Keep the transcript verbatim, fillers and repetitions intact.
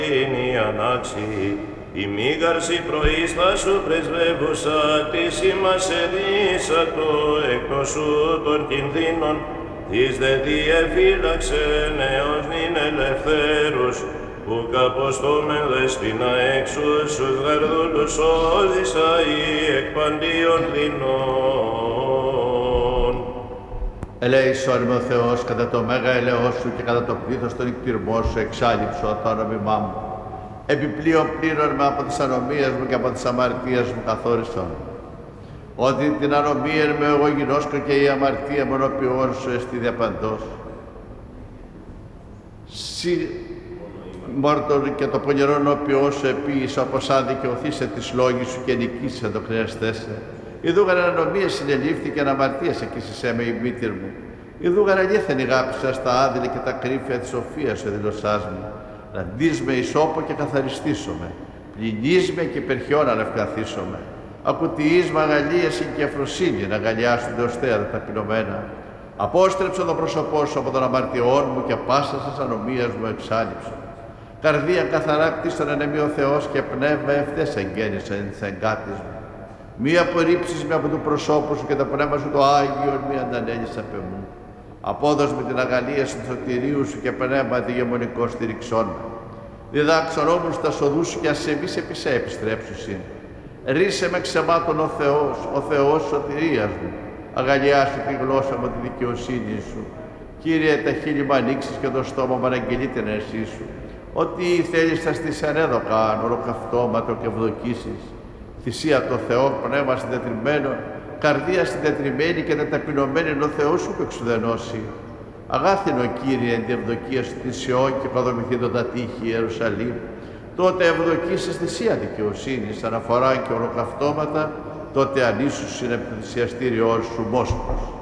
είναι ανάξιη, η μήγαρση προείστα σου πρεσβεύουσα, της ημάς εδίσατο εκτός σου των κινδύνων, της δε διεφύλαξεν έως νυν ελευθέρους, που καποστόμεν δεσποινα έξω στους γαρδούλους όδησα ή εκ παντίων δεινών. Ελέησον με ο Θεός κατά το μέγα ελαιός σου και κατά το πλήθος των εκτιρμών σου εξάλληψω το όνομά μου. Επιπλέον πλήρωνε από τις ανομίες μου και από τις αμαρτίες μου καθόρισον. Ότι την ανομία με εγώ γινώσκω και η αμαρτία μονοποιών σου εστί διαπαντός. Συ μόρτον και το πονηρόν όποιό σου επίησα, όπως αν δικαιωθήσε τις λόγοι σου και νικήσε το χρειαστέσαι. Ιδούγαν ανομία συνελήφθηκε να αμαρτίας εκείσισέ με η μήτηρ μου. Ιδούγαν αλήθεν αγάπησα στα άδειλα και τα κρύφια της σοφίας σου δηλωσάς μου. Να ντύς με ισόπο και καθαριστήσομαι. Πλυνείς με και υπερχιόν ανευκαθίσομαι. Ακουτιείς με αγαλίαση και αφροσύνη να αγκαλιάσουν ως θέατα ταπεινωμένα. Απόστρεψα το πρόσωπό σου από των αμαρτιών μου και πάσα σας ανομίας μου εξάλληψα. Καρδία καθαρά κτίστον ενεμή ο Θεός και πνεύμα ευθές εγγέννησαν της εγκάτης μου. Μη απορρίψεις με από του προσώπου σου και το πνεύμα σου το Άγιον μη αντανέλεις απ' εμού. Απόδος με την αγαλίαση του σωτηρίου σου και πνεύμα αντιγεμονικό στηριξών με. Διδάξον όμως τα σοδούς σου και ασεβείς επί σε επιστρέψουσιν. Ρίσε με ξεμάτων ο Θεός, ο Θεός σωτηρίας μου. Αγαλιάσου τη γλώσσα μου τη δικαιοσύνη σου. Κύριε, τα χείλη μου ανοίξεις και το στόμα μου αναγγελεί την ενσύ σου. Ό,τι θέλεις θα στις ανέδωκαν, ολοκαυτώματο και ευδοκίσεις. Θυσία το Θεό, πνεύμα συντετριμένο, καρδία συντετριμένη και ταπεινωμένη εν ο Θεός σου που εξουδενώσει. Αγάθινο Κύριε, εν τη ευδοκία σου τη Σιών και παδομηθήτω τα τείχη Ιερουσαλήμ. Τότε ευδοκίσεις θυσία δικαιοσύνης, αναφορά και ολοκαυτώματα, τότε ανήσους είναι το θυσιαστήριό σου Μόσχος.